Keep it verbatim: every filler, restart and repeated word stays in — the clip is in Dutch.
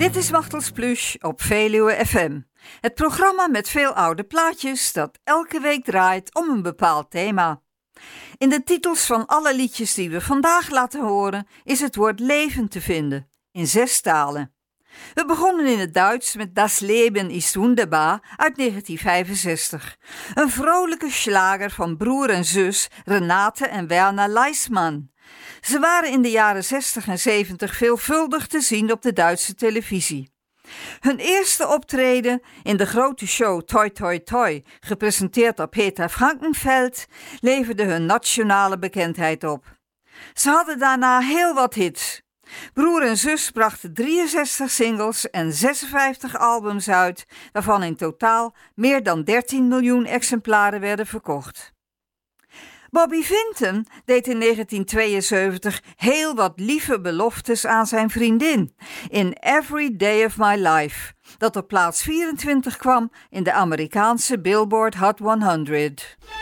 Dit is Wachtels Plush op Veluwe F M. Het programma met veel oude plaatjes dat elke week draait om een bepaald thema. In de titels van alle liedjes die we vandaag laten horen is het woord leven te vinden, in zes talen. We begonnen in het Duits met Das Leben ist wunderbar uit negentien vijfenzestig. Een vrolijke slager van broer en zus Renate en Werner Leisman. Ze waren in de jaren zestig en zeventig veelvuldig te zien op de Duitse televisie. Hun eerste optreden in de grote show Toi Toi Toi, gepresenteerd door Peter Frankenfeld, leverde hun nationale bekendheid op. Ze hadden daarna heel wat hits. Broer en zus brachten drieënzestig singles en zesenvijftig albums uit, waarvan in totaal meer dan dertien miljoen exemplaren werden verkocht. Bobby Vinton deed in negentien tweeënzeventig heel wat lieve beloftes aan zijn vriendin in Every Day of My Life, dat op plaats vierentwintig kwam in de Amerikaanse Billboard Hot honderd.